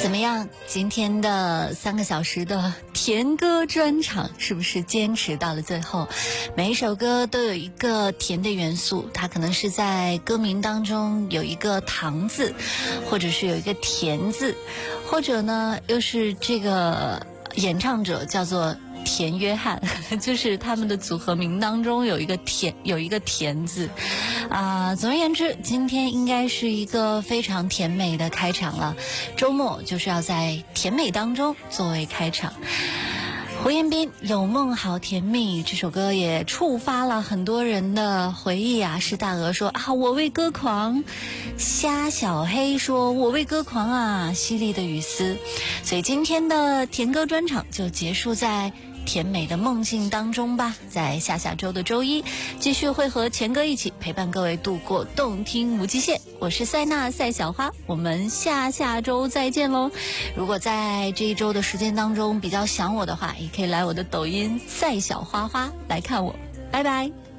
怎么样？今天的3个小时的甜歌专场，是不是坚持到了最后？每一首歌都有一个甜的元素，它可能是在歌名当中有一个糖字，或者是有一个甜字，或者呢又是这个演唱者叫做田约翰，就是他们的组合名当中有一个甜字总而言之，今天应该是一个非常甜美的开场了。周末就是要在甜美当中作为开场。胡彦斌有梦好甜蜜这首歌也触发了很多人的回忆啊。是大鹅说我为歌狂，虾小黑说我为歌狂啊，淅沥的雨丝。所以今天的甜歌专场就结束在甜美的梦境当中吧。在下周的周一继续会和钱哥一起陪伴各位度过动听无极限。我是赛娜赛小花，我们下周再见喽。如果在这一周的时间当中比较想我的话，也可以来我的抖音赛小花花来看我。拜拜。